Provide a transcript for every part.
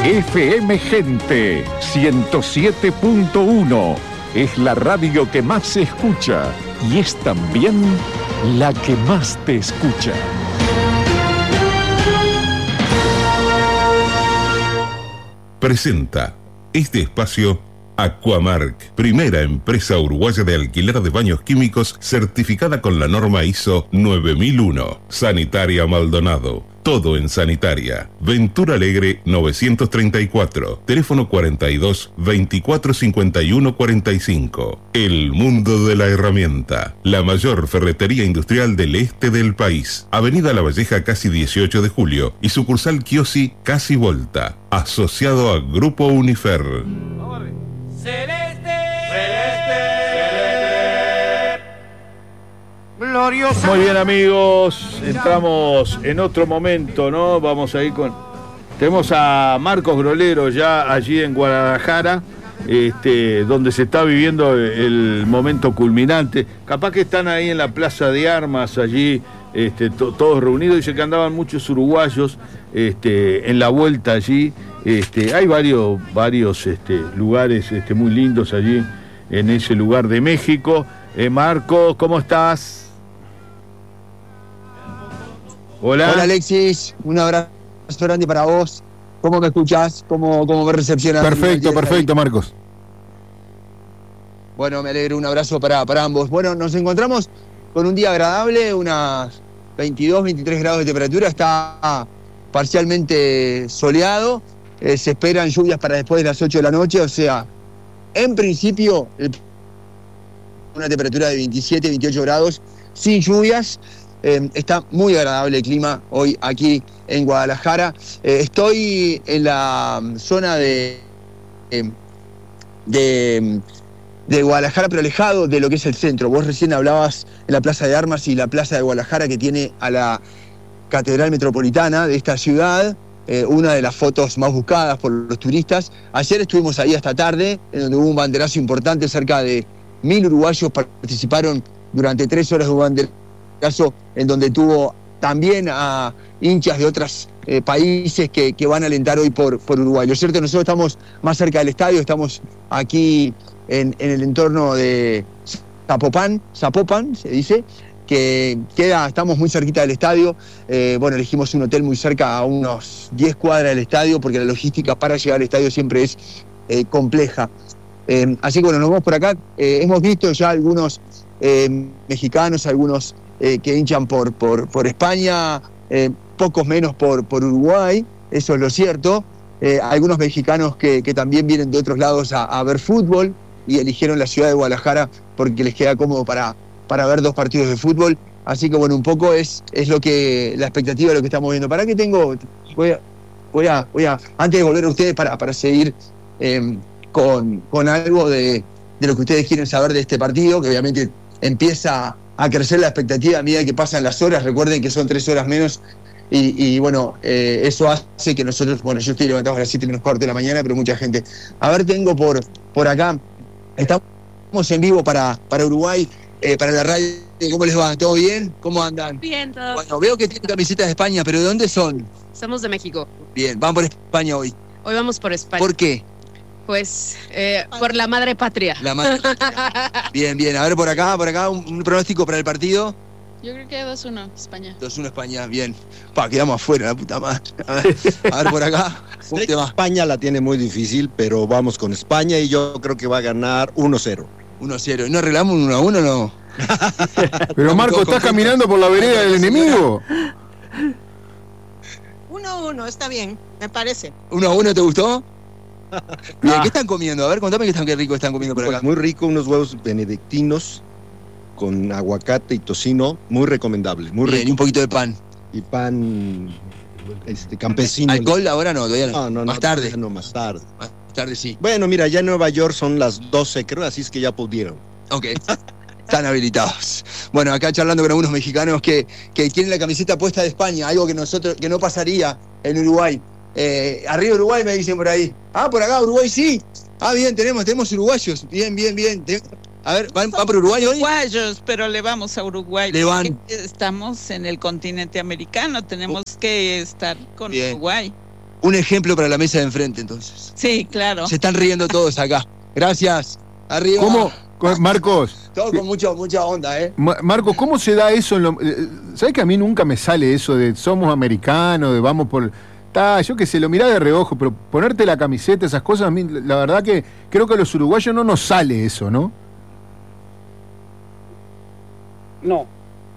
FM Gente 107.1 es la radio que más se escucha y es también la que más te escucha. Presenta este espacio Aquamark, primera empresa uruguaya de alquiler de baños químicos certificada con la norma ISO 9001. Sanitaria Maldonado, todo en sanitaria. Ventura Alegre 934, teléfono 42 24 51 45. El mundo de la herramienta, la mayor ferretería industrial del este del país. Avenida La Valleja casi 18 de julio y sucursal Chiosi casi Volta, asociado a Grupo Unifer. Celeste, celeste, gloriosa. Muy bien, amigos, entramos en otro momento, ¿no? Vamos a ir con... Tenemos a Marcos Grolero ya allí en Guadalajara, donde se está viviendo el momento culminante. Capaz que están ahí en la Plaza de Armas, allí todos reunidos. Dice que andaban muchos uruguayos en la vuelta allí. Hay varios lugares muy lindos allí en ese lugar de México. Marcos, ¿cómo estás? Hola. Hola Alexis, un abrazo grande para vos. ¿Cómo me escuchás? ¿Cómo me recepcionás? Perfecto, Marcos. Bueno, me alegro, un abrazo para ambos. Bueno, nos encontramos con un día agradable, unas 22, 23 grados de temperatura, está parcialmente soleado. Se esperan lluvias para después de las 8 de la noche, o sea, en principio una temperatura de 27, 28 grados, sin lluvias. Está muy agradable el clima hoy aquí en Guadalajara. Estoy en la zona de Guadalajara, pero alejado de lo que es el centro. Vos recién hablabas en la Plaza de Armas y la Plaza de Guadalajara, que tiene a la Catedral Metropolitana de esta ciudad. Una de las fotos más buscadas por los turistas. Ayer estuvimos ahí hasta tarde, en donde hubo un banderazo importante. Cerca de 1.000 uruguayos participaron durante 3 horas de un banderazo, en donde tuvo también a hinchas de otros países que van a alentar hoy por Uruguay. Lo cierto, nosotros estamos más cerca del estadio, estamos aquí en el entorno de Zapopan, se dice, que estamos muy cerquita del estadio. Elegimos un hotel muy cerca, a unos 10 cuadras del estadio, porque la logística para llegar al estadio siempre es compleja. Así que nos vamos por acá. Hemos visto ya algunos mexicanos, algunos que hinchan por España, pocos menos por Uruguay, eso es lo cierto. Algunos mexicanos que también vienen de otros lados a ver fútbol y eligieron la ciudad de Guadalajara porque les queda cómodo para ver 2 partidos de fútbol. Así que bueno, un poco es la expectativa de lo que estamos viendo. ¿Para qué tengo? Voy a antes de volver a ustedes para seguir con algo de lo que ustedes quieren saber de este partido, que obviamente empieza a crecer la expectativa a medida que pasan las horas. Recuerden que son 3 horas menos y eso hace que nosotros, yo estoy levantado a las 7:15 de la mañana, pero mucha gente. A ver, tengo por acá, estamos en vivo para Uruguay, para la radio. ¿Cómo les va? ¿Todo bien? ¿Cómo andan? Bien, todo. Bueno, veo que tienen camisetas de España, pero ¿de dónde son? Somos de México. Bien, van por España hoy. Hoy vamos por España. ¿Por qué? Pues por la madre patria. La madre patria. Bien. A ver, por acá, un pronóstico para el partido. Yo creo que 2-1 España. 2-1 España, bien. Quedamos afuera, la puta madre. A ver por acá. España la tiene muy difícil, pero vamos con España y yo creo que va a ganar 1-0. 1-0. ¿No arreglamos un 1-1 no? Pero Marco, ¿estás caminando por la vereda del enemigo? 1-1, está bien, me parece. 1-1, ¿te gustó? Bien, ¿qué están comiendo? A ver, contame qué rico están comiendo por acá. Pues muy rico, unos huevos benedictinos con aguacate y tocino, muy recomendable, muy rico. Y un poquito de pan. Y pan campesino. ¿Alcohol ahora no? Todavía no. No, más tarde. No, más tarde. Más tarde sí. Bueno, mira, ya en Nueva York son las 12, creo, así es que ya pudieron. Ok. Están habilitados. Bueno, acá charlando con algunos mexicanos que tienen la camiseta puesta de España, algo que no pasaría en Uruguay. Arriba Uruguay me dicen por ahí. Por acá Uruguay sí. Bien, tenemos uruguayos. Bien. A ver, ¿van por Uruguay hoy? Uruguayos, pero le vamos a Uruguay. Le van. Estamos en el continente americano, tenemos que estar con bien. Uruguay. Un ejemplo para la mesa de enfrente, entonces. Sí, claro. Se están riendo todos acá. Gracias. Arriba. ¿Cómo, Marcos? Todo con mucha onda, ¿eh? Marcos, ¿cómo se da eso? ¿Sabés que a mí nunca me sale eso de somos americanos, de vamos por... yo que sé, lo mirá de reojo, pero ponerte la camiseta, esas cosas, a mí la verdad que creo que a los uruguayos no nos sale eso, ¿no? No.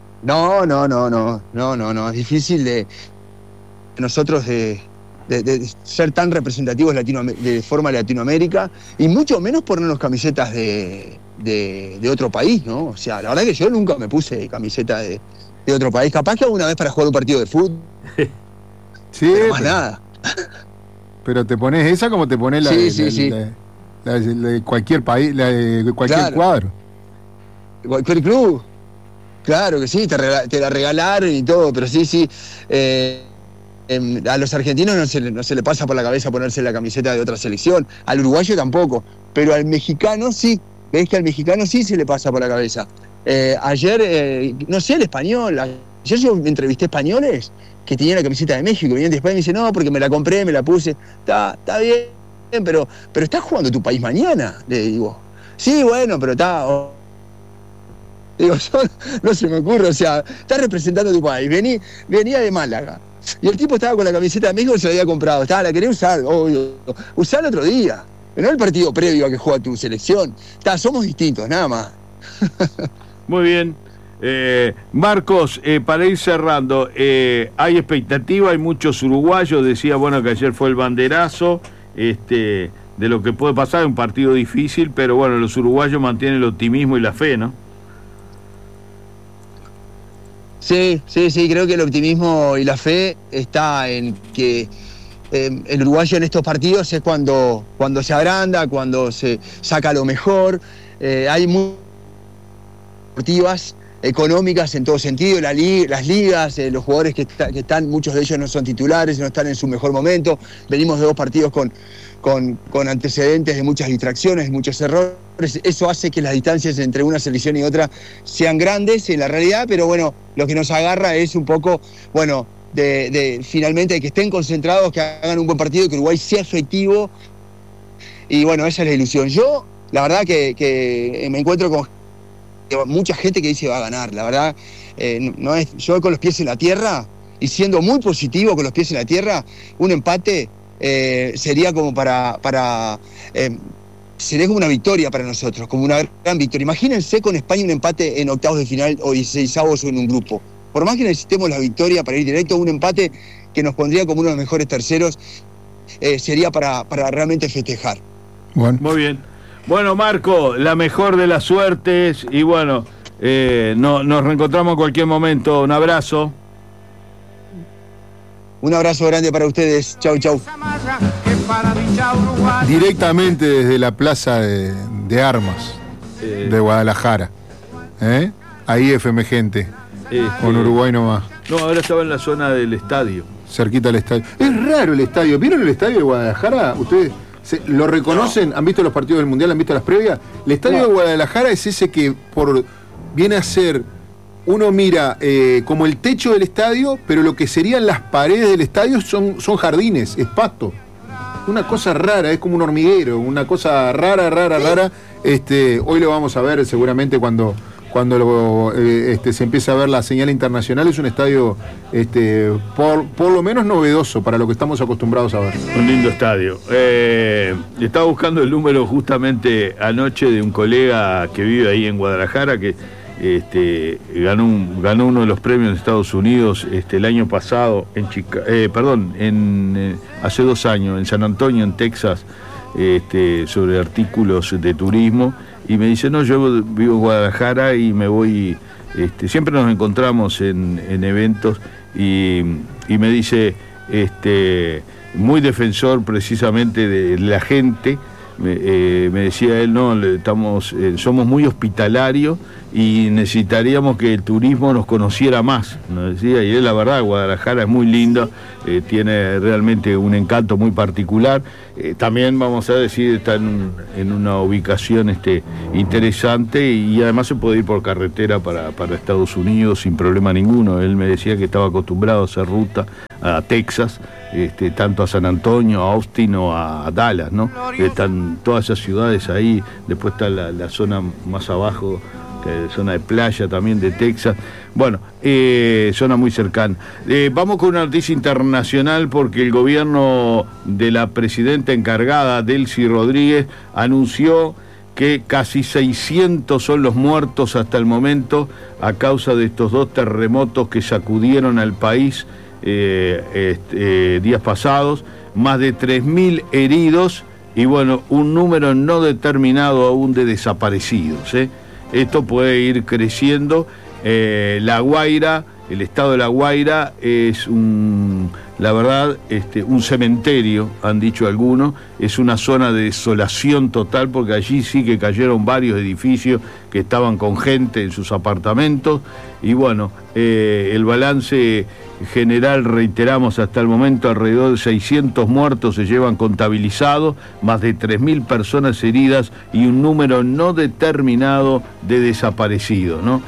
No. Es difícil de nosotros de ser tan representativos de forma Latinoamérica, y mucho menos ponernos camisetas de otro país, ¿no? O sea, la verdad que yo nunca me puse camiseta de otro país. Capaz que alguna vez para jugar un partido de fútbol. Sí, pero más nada. Pero te pones esa como te pones la de cualquier país, la de cualquier cuadro. Cualquier club. Claro que sí, te la regalaron y todo, pero sí. A los argentinos no se le pasa por la cabeza ponerse la camiseta de otra selección. Al uruguayo tampoco. Pero al mexicano sí. ¿Ves que al mexicano sí se le pasa por la cabeza? Ayer, no sé, el español. Ayer yo me entrevisté españoles que tenían la camiseta de México. Venían de España y me dicen, no, porque me la compré, me la puse. Está bien, pero estás jugando tu país mañana, le digo. Sí, bueno, pero está... Digo, yo no se me ocurre, o sea, estás representando a tu país. Venía de Málaga. Y el tipo estaba con la camiseta de México y se la había comprado. La quería usar, obvio. Usarla otro día. No el partido previo a que juega tu selección. Somos distintos, nada más. Muy bien. Marcos, para ir cerrando, hay expectativa, hay muchos uruguayos, decía, bueno, que ayer fue el banderazo, de lo que puede pasar, un partido difícil, pero bueno, los uruguayos mantienen el optimismo y la fe, ¿no? Sí, creo que el optimismo y la fe está en que el uruguayo en estos partidos es cuando se agranda, cuando se saca lo mejor. Hay muy deportivas, económicas en todo sentido, las ligas, los jugadores que están, muchos de ellos no son titulares, no están en su mejor momento. Venimos de 2 partidos con antecedentes de muchas distracciones, muchos errores. Eso hace que las distancias entre una selección y otra sean grandes en la realidad, pero bueno, lo que nos agarra es un poco, bueno, de finalmente que estén concentrados, que hagan un buen partido, que Uruguay sea efectivo, y bueno, esa es la ilusión. Yo, la verdad que me encuentro con mucha gente que dice va a ganar, la verdad, no es, yo con los pies en la tierra, y siendo muy positivo con los pies en la tierra, un empate sería como sería como una victoria para nosotros, como una gran victoria. Imagínense con España un empate en octavos de final o 16avos o en un grupo. Por más que necesitemos la victoria para ir directo, un empate que nos pondría como uno de los mejores terceros sería para realmente festejar. Bueno. Muy bien. Bueno, Marco, la mejor de las suertes y bueno, nos reencontramos en cualquier momento. Un abrazo. Un abrazo grande para ustedes. Chau. Directamente desde la Plaza de Armas de Guadalajara. Ahí FM gente. Con Uruguay nomás. No, ahora estaba en la zona del estadio. Cerquita del estadio. Es raro el estadio. ¿Vieron el estadio de Guadalajara? ¿Ustedes lo reconocen? ¿Han visto los partidos del Mundial? ¿Han visto las previas? El estadio de Guadalajara es ese que viene a ser... Uno mira como el techo del estadio, pero lo que serían las paredes del estadio son jardines, es pasto. Una cosa rara, es como un hormiguero, una cosa rara. Hoy lo vamos a ver seguramente cuando se empieza a ver la señal internacional. Es un estadio por lo menos novedoso para lo que estamos acostumbrados a ver. Un lindo estadio. Estaba buscando el número justamente anoche de un colega que vive ahí en Guadalajara que ganó uno de los premios de Estados Unidos el año pasado hace 2 años en San Antonio, en Texas, sobre artículos de turismo, y me dice, no, yo vivo en Guadalajara y me voy, siempre nos encontramos en eventos, y me dice, muy defensor precisamente de la gente. Me decía él, no, somos muy hospitalarios y necesitaríamos que el turismo nos conociera más, nos decía, y él, la verdad, Guadalajara es muy linda, tiene realmente un encanto muy particular, también vamos a decir, está en una ubicación interesante, y además se puede ir por carretera para Estados Unidos sin problema ninguno. Él me decía que estaba acostumbrado a hacer ruta a Texas, tanto a San Antonio, a Austin o a Dallas, ¿no? Están todas esas ciudades ahí, después está la zona más abajo, zona de playa también de Texas. Bueno, zona muy cercana. Vamos con una noticia internacional porque el gobierno de la presidenta encargada, Delcy Rodríguez, anunció que casi 600 son los muertos hasta el momento a causa de estos 2 terremotos que sacudieron al país días pasados, más de 3.000 heridos y bueno, un número no determinado aún de desaparecidos. Esto puede ir creciendo. La Guaira, el estado de La Guaira es la verdad, un cementerio, han dicho algunos, es una zona de desolación total porque allí sí que cayeron varios edificios que estaban con gente en sus apartamentos y bueno, el balance general, reiteramos, hasta el momento alrededor de 600 muertos se llevan contabilizados, más de 3.000 personas heridas y un número no determinado de desaparecidos, ¿no?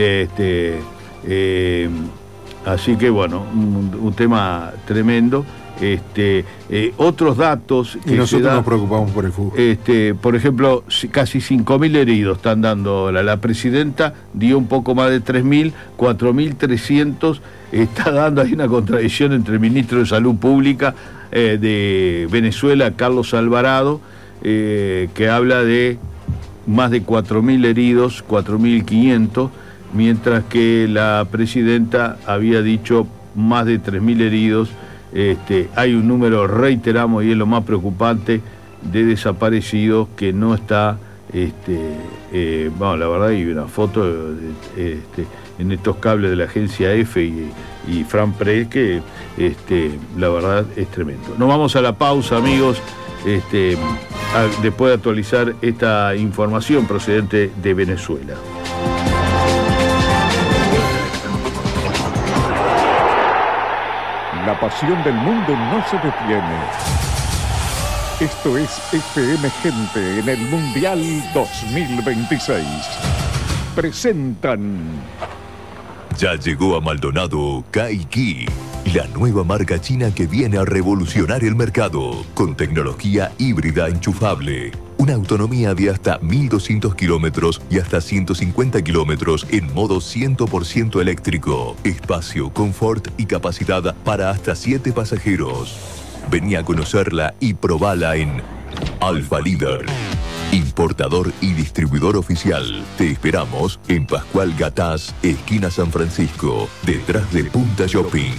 Así que bueno, un tema tremendo. Otros datos que y nosotros nos preocupamos por el fútbol. Por ejemplo, casi 5.000 heridos están dando la presidenta, dio un poco más de 3.000, 4.300 está dando. Hay una contradicción entre el ministro de Salud Pública de Venezuela, Carlos Alvarado, que habla de más de 4.000 heridos, 4.500, mientras que la presidenta había dicho más de 3.000 heridos. Hay un número, reiteramos, y es lo más preocupante, de desaparecidos que no está, bueno, la verdad hay una foto en estos cables de la agencia EFE y Fran Press que la verdad es tremendo. Nos vamos a la pausa, amigos, después de actualizar esta información procedente de Venezuela. La pasión del mundo no se detiene. Esto es FM Gente en el Mundial 2026. Presentan. Ya llegó a Maldonado Kaiki, la nueva marca china que viene a revolucionar el mercado con tecnología híbrida enchufable. Una autonomía de hasta 1.200 kilómetros y hasta 150 kilómetros en modo 100% eléctrico. Espacio, confort y capacidad para hasta 7 pasajeros. Vení a conocerla y probala en Alfa Líder. Importador y distribuidor oficial. Te esperamos en Pascual Gatás, esquina San Francisco, detrás de Punta Shopping.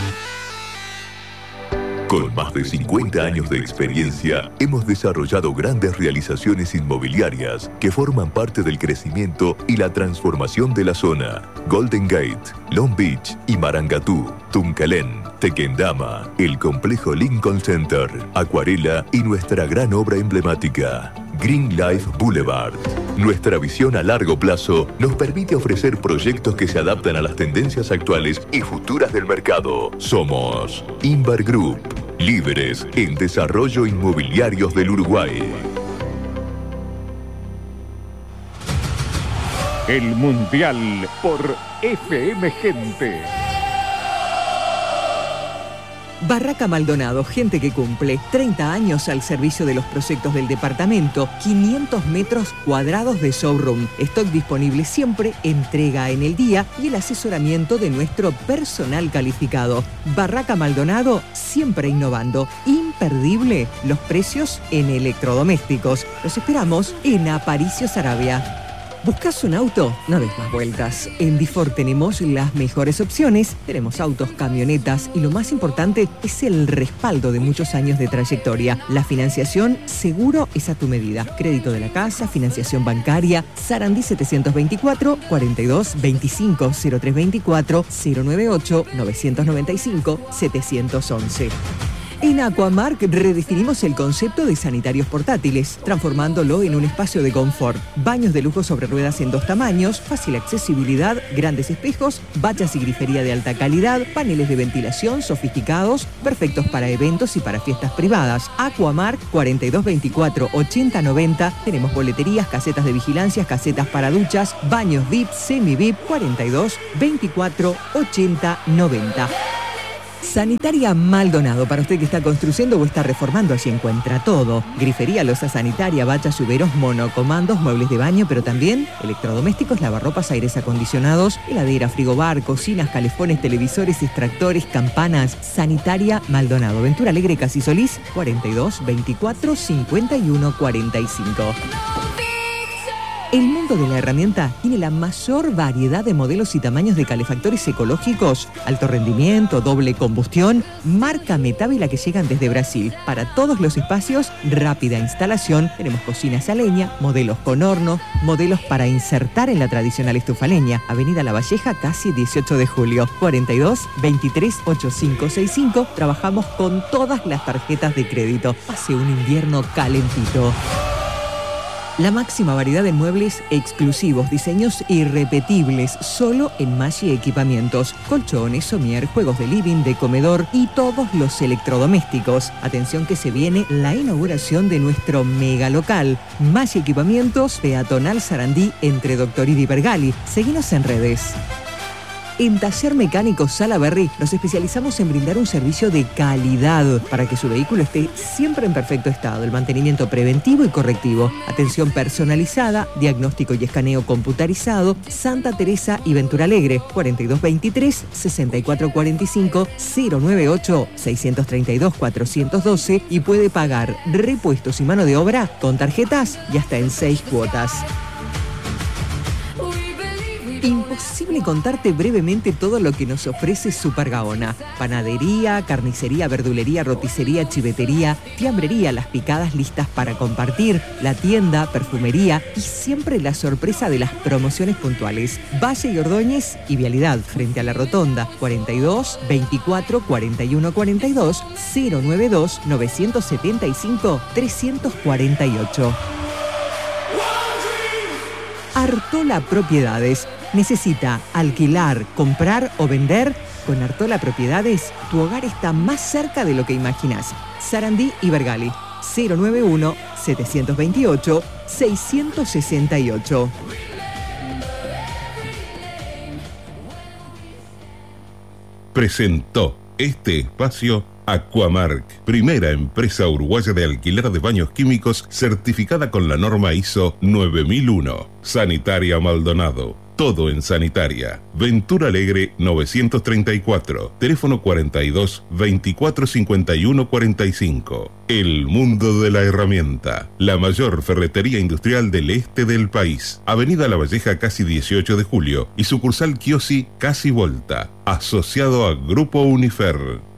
Con más de 50 años de experiencia, hemos desarrollado grandes realizaciones inmobiliarias que forman parte del crecimiento y la transformación de la zona. Golden Gate, Long Beach y Marangatú, Tunkalén, Tequendama, el complejo Lincoln Center, Acuarela y nuestra gran obra emblemática, Green Life Boulevard. Nuestra visión a largo plazo nos permite ofrecer proyectos que se adaptan a las tendencias actuales y futuras del mercado. Somos Invar Group, líderes en desarrollo inmobiliario del Uruguay. El Mundial por FM Gente. Barraca Maldonado, gente que cumple. 30 años al servicio de los proyectos del departamento. 500 metros cuadrados de showroom. Stock disponible siempre, entrega en el día y el asesoramiento de nuestro personal calificado. Barraca Maldonado, siempre innovando. Imperdible los precios en electrodomésticos. Los esperamos en Aparicio Saravia. ¿Buscas un auto? No des más vueltas. En Difor tenemos las mejores opciones. Tenemos autos, camionetas y lo más importante es el respaldo de muchos años de trayectoria. La financiación seguro es a tu medida. Crédito de la casa, financiación bancaria. Sarandí 724 42 25 0324 098 995 711. En Aquamark redefinimos el concepto de sanitarios portátiles, transformándolo en un espacio de confort. Baños de lujo sobre ruedas en 2 tamaños, fácil accesibilidad, grandes espejos, bañas y grifería de alta calidad, paneles de ventilación sofisticados, perfectos para eventos y para fiestas privadas. Aquamark 4224 8090. Tenemos boleterías, casetas de vigilancia, casetas para duchas, baños VIP, semi-VIP 42 24 80 90. Sanitaria Maldonado, para usted que está construyendo o está reformando, allí encuentra todo. Grifería, loza sanitaria, bachas, lluveros, monocomandos, muebles de baño, pero también electrodomésticos, lavarropas, aires acondicionados, heladera, frigobar, cocinas, calefones, televisores, extractores, campanas. Sanitaria Maldonado, Ventura Alegre, Casi Solís, 42 24 51 45. El mundo de la herramienta tiene la mayor variedad de modelos y tamaños de calefactores ecológicos, alto rendimiento, doble combustión, marca Metabila que llegan desde Brasil. Para todos los espacios, rápida instalación. Tenemos cocinas a leña, modelos con horno, modelos para insertar en la tradicional estufa a leña. Avenida La Valleja, casi 18 de julio, 42 23 8565. Trabajamos con todas las tarjetas de crédito. Pase un invierno calentito. La máxima variedad de muebles exclusivos, diseños irrepetibles, solo en Maggi Equipamientos. Colchones, somier, juegos de living, de comedor y todos los electrodomésticos. Atención que se viene la inauguración de nuestro mega local. Maggi Equipamientos, peatonal Sarandí, entre Doctoridi y Bergali. Seguinos en redes. En Taller Mecánico Salaberry nos especializamos en brindar un servicio de calidad para que su vehículo esté siempre en perfecto estado. El mantenimiento preventivo y correctivo, atención personalizada, diagnóstico y escaneo computarizado. Santa Teresa y Ventura Alegre, 4223 6445 098 632 412 y puede pagar repuestos y mano de obra con tarjetas y hasta en 6 cuotas. Imposible contarte brevemente todo lo que nos ofrece Super Gaona. Panadería, carnicería, verdulería, roticería, chivetería, fiambrería, las picadas listas para compartir, la tienda, perfumería y siempre la sorpresa de las promociones puntuales. Valle y Ordóñez y Vialidad, frente a la Rotonda, 42 24 41 42 092 975 348. Artola Propiedades. ¿Necesita alquilar, comprar o vender? Con Artola Propiedades, tu hogar está más cerca de lo que imaginas. Sarandí y Bergali, 091-728-668. Presentó este espacio Aquamark, primera empresa uruguaya de alquiler de baños químicos certificada con la norma ISO 9001. Sanitaria Maldonado, todo en sanitaria. Ventura Alegre 934, teléfono 42 24 51 45. El mundo de la herramienta, la mayor ferretería industrial del este del país. Avenida La Valleja, casi 18 de julio y sucursal Chiosi, casi Volta, asociado a Grupo Unifer.